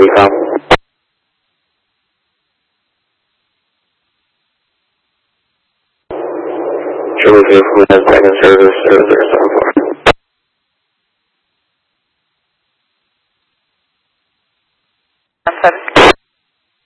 ดีครับCharlie 2 from NASDAQ and service 0074. 7.